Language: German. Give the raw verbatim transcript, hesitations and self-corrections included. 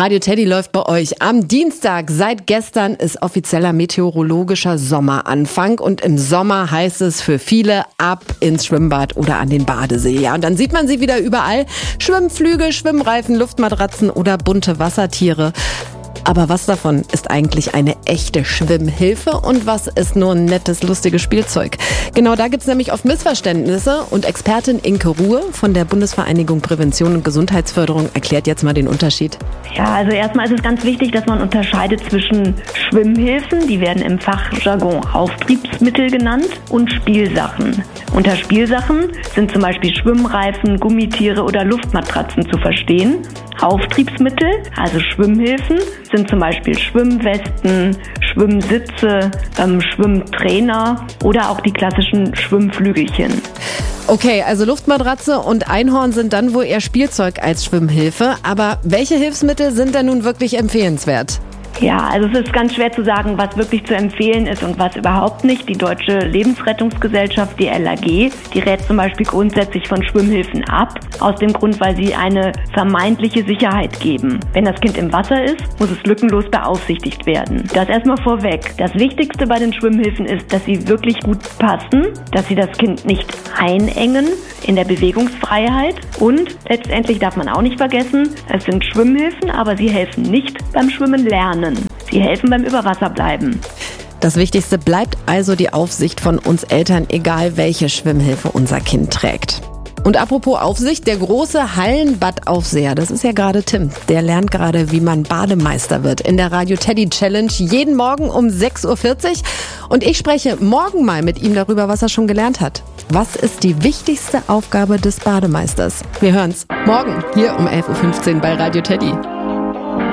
Radio Teddy läuft bei euch am Dienstag. Seit gestern ist offizieller meteorologischer Sommeranfang und im Sommer heißt es für viele ab ins Schwimmbad oder an den Badesee. Ja, und dann sieht man sie wieder überall. Schwimmflüge, Schwimmreifen, Luftmatratzen oder bunte Wassertiere. Aber was davon ist eigentlich eine echte Schwimmhilfe und was ist nur ein nettes, lustiges Spielzeug? Genau da gibt's nämlich oft Missverständnisse und Expertin Inke Ruhe von der Bundesvereinigung Prävention und Gesundheitsförderung erklärt jetzt mal den Unterschied. Ja, also erstmal ist es ganz wichtig, dass man unterscheidet zwischen Schwimmhilfen, die werden im Fachjargon Auftriebsmittel genannt, und Spielsachen. Unter Spielsachen sind zum Beispiel Schwimmreifen, Gummitiere oder Luftmatratzen zu verstehen. Auftriebsmittel, also Schwimmhilfen, sind zum Beispiel Schwimmwesten, Schwimmsitze, ähm, Schwimmtrainer oder auch die klassischen Schwimmflügelchen. Okay, also Luftmatratze und Einhorn sind dann wohl eher Spielzeug als Schwimmhilfe. Aber welche Hilfsmittel sind denn nun wirklich empfehlenswert? Ja, also es ist ganz schwer zu sagen, was wirklich zu empfehlen ist und was überhaupt nicht. Die Deutsche Lebensrettungsgesellschaft, die L A G, die rät zum Beispiel grundsätzlich von Schwimmhilfen ab, aus dem Grund, weil sie eine vermeintliche Sicherheit geben. Wenn das Kind im Wasser ist, muss es lückenlos beaufsichtigt werden. Das erstmal vorweg. Das Wichtigste bei den Schwimmhilfen ist, dass sie wirklich gut passen, dass sie das Kind nicht einengen in der Bewegungsfreiheit und letztendlich darf man auch nicht vergessen, es sind Schwimmhilfen, aber sie helfen nicht beim Schwimmen lernen. Sie helfen beim Überwasserbleiben. Das Wichtigste bleibt also die Aufsicht von uns Eltern, egal welche Schwimmhilfe unser Kind trägt. Und apropos Aufsicht, der große Hallenbadaufseher, das ist ja gerade Tim, der lernt gerade, wie man Bademeister wird in der Radio Teddy Challenge jeden Morgen um sechs Uhr vierzig. Und ich spreche morgen mal mit ihm darüber, was er schon gelernt hat. Was ist die wichtigste Aufgabe des Bademeisters? Wir hören's morgen hier um elf Uhr fünfzehn bei Radio Teddy.